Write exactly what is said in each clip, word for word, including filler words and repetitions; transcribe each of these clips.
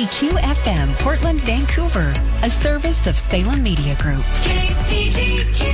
D Q F M, Portland, Vancouver, a service of Salem Media Group. K P D Q.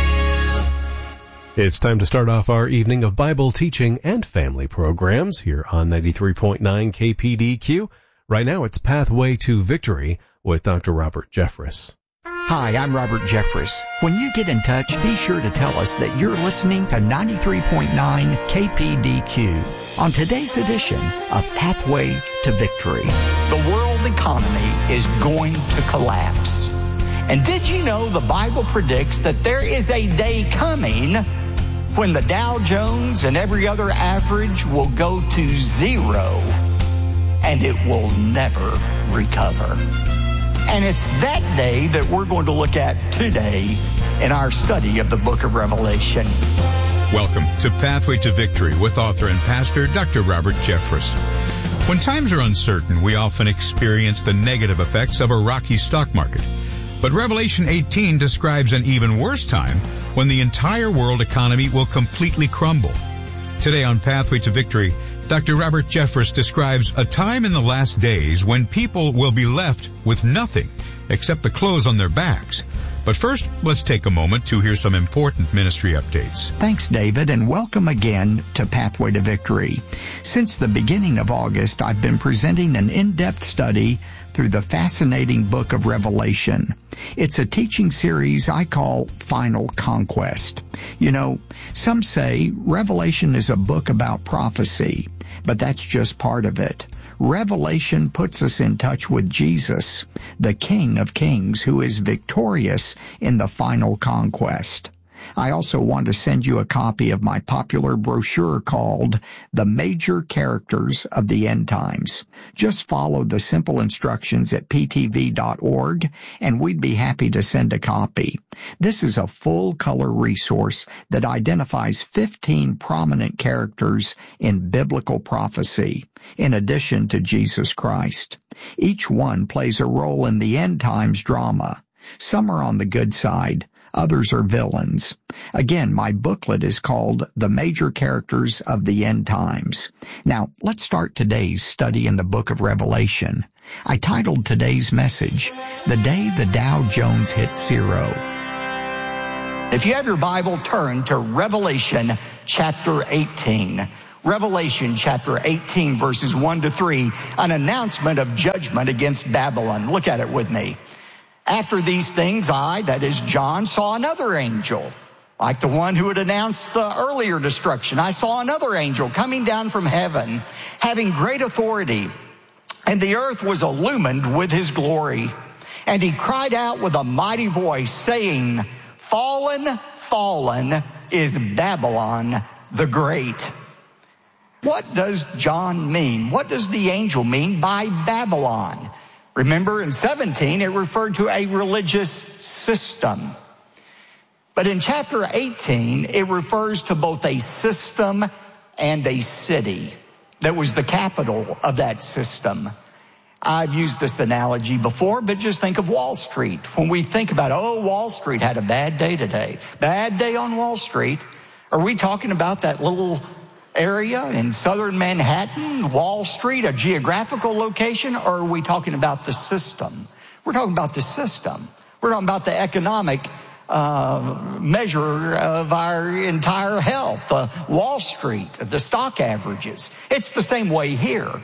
It's time to start off our evening of Bible teaching and family programs here on ninety-three point nine K P D Q. Right now it's Pathway to Victory with Doctor Robert Jeffress. Hi, I'm Robert Jeffress. When you get in touch, be sure to tell us that you're listening to ninety-three point nine K P D Q. On today's edition of Pathway to Victory. The world economy is going to collapse. And did you know the Bible predicts that there is a day coming when the Dow Jones and every other average will go to zero and it will never recover? And it's that day that we're going to look at today in our study of the book of Revelation. Welcome to Pathway to Victory with author and pastor Doctor Robert Jeffress. When times are uncertain, we often experience the negative effects of a rocky stock market. But Revelation eighteen describes an even worse time when the entire world economy will completely crumble. Today on Pathway to Victory, Doctor Robert Jeffress describes a time in the last days when people will be left with nothing except the clothes on their backs. But first, let's take a moment to hear some important ministry updates. Thanks, David, and welcome again to Pathway to Victory. Since the beginning of August, I've been presenting an in-depth study through the fascinating book of Revelation. It's a teaching series I call Final Conquest. You know, some say Revelation is a book about prophecy, but that's just part of it. Revelation puts us in touch with Jesus, the King of Kings, who is victorious in the final conquest. I also want to send you a copy of my popular brochure called The Major Characters of the End Times. Just follow the simple instructions at p t v dot org, and we'd be happy to send a copy. This is a full-color resource that identifies fifteen prominent characters in biblical prophecy, in addition to Jesus Christ. Each one plays a role in the end times drama. Some are on the good side. Others are villains. Again, my booklet is called The Major Characters of the End Times. Now, let's start today's study in the book of Revelation. I titled today's message, The Day the Dow Jones Hit Zero. If you have your Bible, turn to Revelation chapter eighteen. Revelation chapter eighteen, verses one to three, an announcement of judgment against Babylon. Look at it with me. After these things, I, that is John, saw another angel, like the one who had announced the earlier destruction. I saw another angel coming down from heaven, having great authority, and the earth was illumined with his glory. And he cried out with a mighty voice, saying, Fallen, fallen is Babylon the Great. What does John mean? What does the angel mean by Babylon? Remember, in seventeen, it referred to a religious system. But in chapter eighteen, it refers to both a system and a city that was the capital of that system. I've used this analogy before, but just think of Wall Street. When we think about, oh, Wall Street had a bad day today, bad day on Wall Street, are we talking about that little area in southern Manhattan, Wall Street, a geographical location, or are we talking about the system? We're talking about the system. We're talking about the economic uh, measure of our entire health, uh, Wall Street, the stock averages. It's the same way here.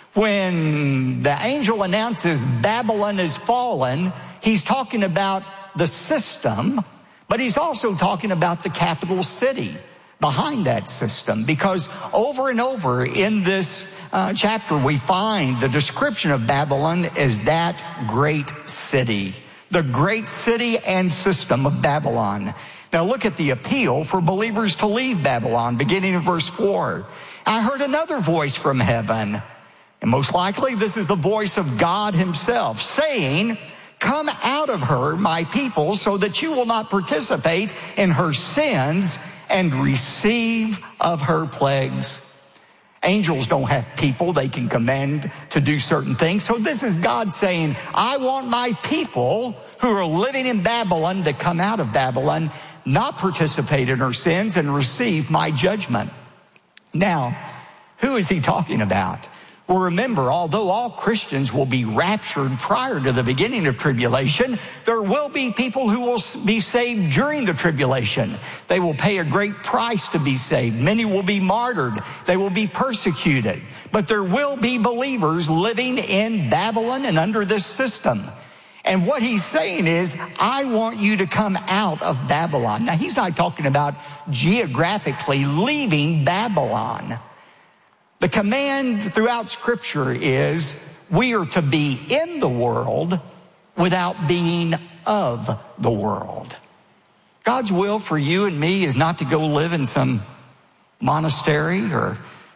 When the angel announces Babylon is fallen, he's talking about the system, but he's also talking about the capital city behind that system, because over and over in this uh, chapter we find the description of Babylon as that great city, the great city and system of Babylon. Now look at the appeal for believers to leave Babylon, beginning in verse four. I heard another voice from heaven, and most likely this is the voice of God himself, saying, Come out of her, my people, so that you will not participate in her sins and receive of her plagues. Angels don't have people they can command to do certain things. So this is God saying, I want my people who are living in Babylon to come out of Babylon, not participate in her sins, and receive my judgment. Now, who is he talking about? Well, remember, although all Christians will be raptured prior to the beginning of tribulation, there will be people who will be saved during the tribulation. They will pay a great price to be saved. Many will be martyred. They will be persecuted. But there will be believers living in Babylon and under this system. And what he's saying is, I want you to come out of Babylon. Now, he's not talking about geographically leaving Babylon. The command throughout Scripture is we are to be in the world without being of the world. God's will for you and me is not to go live in some monastery or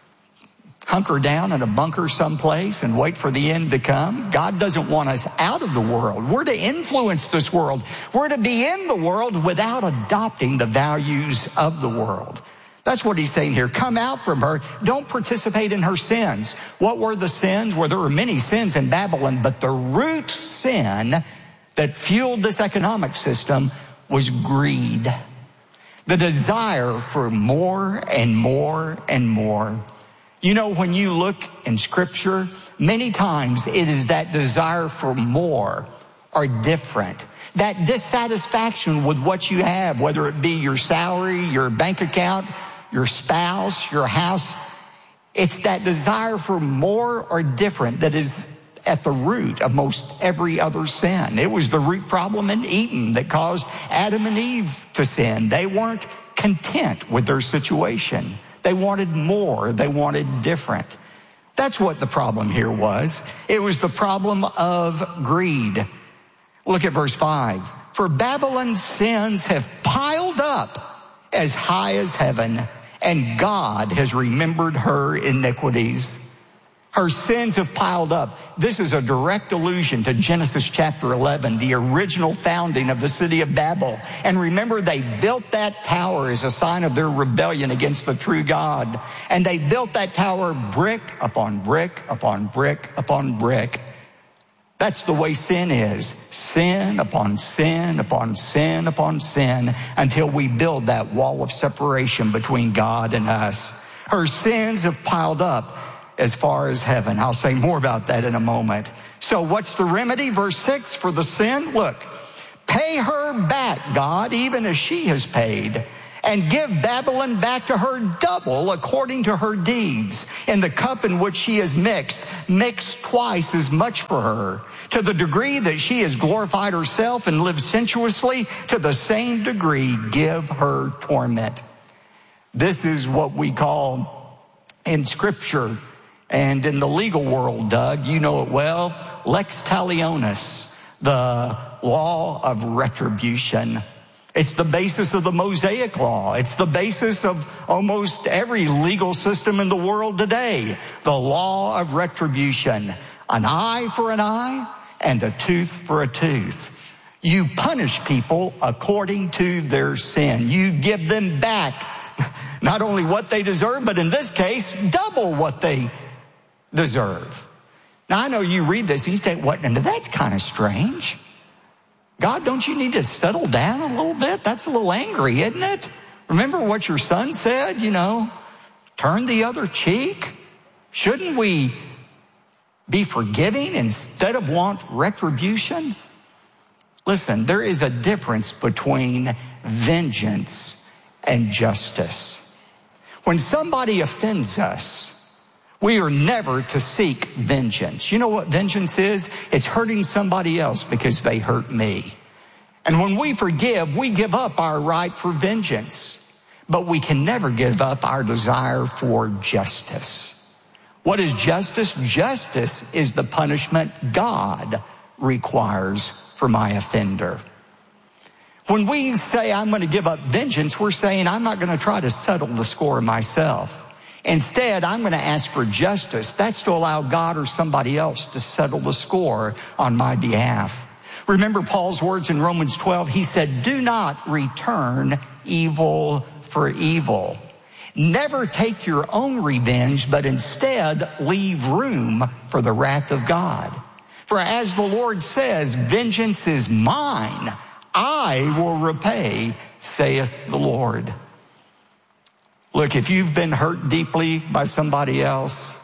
hunker down in a bunker someplace and wait for the end to come. God doesn't want us out of the world. We're to influence this world. We're to be in the world without adopting the values of the world. That's what he's saying here. Come out from her. Don't participate in her sins. What were the sins? Well, there were many sins in Babylon, but the root sin that fueled this economic system was greed. The desire for more and more and more. You know, when you look in Scripture, many times it is that desire for more or different. That dissatisfaction with what you have, whether it be your salary, your bank account, your spouse, your house. It's that desire for more or different that is at the root of most every other sin. It was the root problem in Eden that caused Adam and Eve to sin. They weren't content with their situation. They wanted more. They wanted different. That's what the problem here was. It was the problem of greed. Look at verse five. For Babylon's sins have piled up as high as heaven, and God has remembered her iniquities. Her sins have piled up. This is a direct allusion to Genesis chapter eleven, the original founding of the city of Babel. And remember, they built that tower as a sign of their rebellion against the true God. And they built that tower brick upon brick upon brick upon brick. That's the way sin is. Sin upon sin upon sin upon sin until we build that wall of separation between God and us. Her sins have piled up as far as heaven. I'll say more about that in a moment. So what's the remedy? Verse six, for the sin, look, pay her back, God, even as she has paid, and give Babylon back to her double according to her deeds. In the cup in which she has mixed, mix twice as much for her. To the degree that she has glorified herself and lived sensuously, to the same degree give her torment. This is what we call in Scripture and in the legal world, Doug, you know it well, lex talionis, the law of retribution. It's the basis of the Mosaic law. It's the basis of almost every legal system in the world today. The law of retribution. An eye for an eye and a tooth for a tooth. You punish people according to their sin. You give them back not only what they deserve, but in this case, double what they deserve. Now, I know you read this and you think, what? And that's kind of strange. God, don't you need to settle down a little bit? That's a little angry, isn't it? Remember what your son said, you know, turn the other cheek. Shouldn't we be forgiving instead of want retribution? Listen, there is a difference between vengeance and justice. When somebody offends us, we are never to seek vengeance. You know what vengeance is? It's hurting somebody else because they hurt me. And when we forgive, we give up our right for vengeance. But we can never give up our desire for justice. What is justice? Justice is the punishment God requires for my offender. When we say I'm going to give up vengeance, we're saying I'm not going to try to settle the score myself. Instead, I'm going to ask for justice. That's to allow God or somebody else to settle the score on my behalf. Remember Paul's words in Romans twelve. He said, do not return evil for evil. Never take your own revenge, but instead leave room for the wrath of God. For as the Lord says, vengeance is mine. I will repay, saith the Lord. Look, if you've been hurt deeply by somebody else,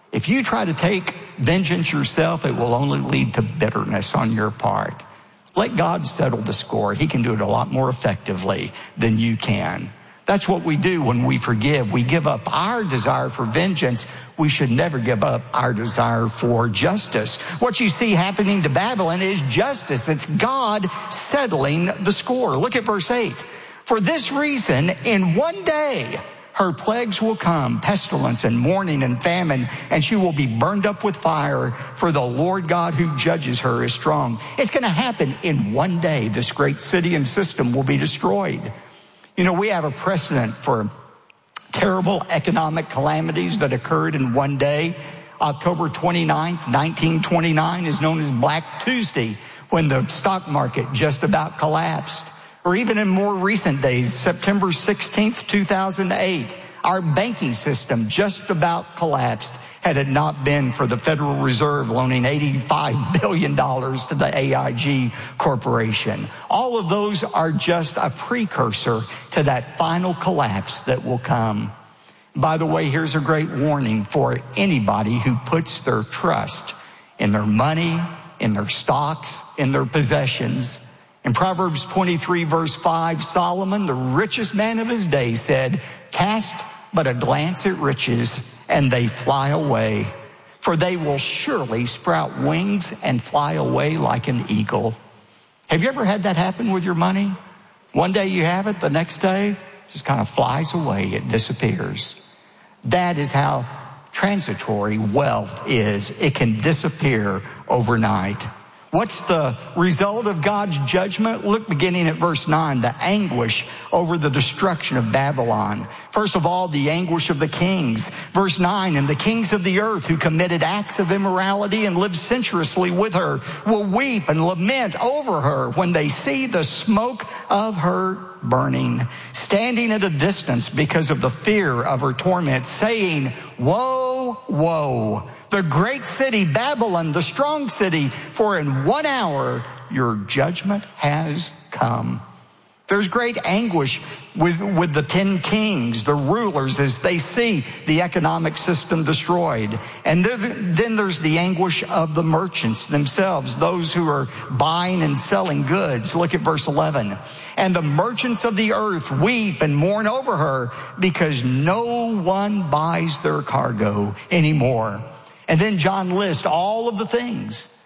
If you try to take vengeance yourself, it will only lead to bitterness on your part. Let God settle the score. He can do it a lot more effectively than you can. That's what we do when we forgive. We give up our desire for vengeance. We should never give up our desire for justice. What you see happening to Babylon is justice. It's God settling the score. Look at verse eight. For this reason, in one day, her plagues will come, pestilence and mourning and famine, and she will be burned up with fire, for the Lord God who judges her is strong. It's going to happen in one day. This great city and system will be destroyed. You know, we have a precedent for terrible economic calamities that occurred in one day. October twenty-ninth, nineteen twenty-nine is known as Black Tuesday, when the stock market just about collapsed. Or even in more recent days, September sixteenth, two thousand eight, our banking system just about collapsed had it not been for the Federal Reserve loaning eighty-five billion dollars to the A I G Corporation. All of those are just a precursor to that final collapse that will come. By the way, here's a great warning for anybody who puts their trust in their money, in their stocks, in their possessions. In Proverbs twenty-three, verse five, Solomon, the richest man of his day, said, "Cast but a glance at riches, and they fly away. For they will surely sprout wings and fly away like an eagle." Have you ever had that happen with your money? One day you have it, the next day it just kind of flies away, it disappears. That is how transitory wealth is. It can disappear overnight. What's the result of God's judgment? Look beginning at verse nine, the anguish over the destruction of Babylon. First of all, the anguish of the kings. Verse nine, and the kings of the earth who committed acts of immorality and lived sensuously with her will weep and lament over her when they see the smoke of her burning, standing at a distance because of the fear of her torment, saying, "Woe, woe, the great city, Babylon, the strong city, for in one hour your judgment has come." There's great anguish with, with the ten kings, the rulers, as they see the economic system destroyed. And then there's the anguish of the merchants themselves, those who are buying and selling goods. Look at verse eleven. And the merchants of the earth weep and mourn over her because no one buys their cargo anymore. And then John lists all of the things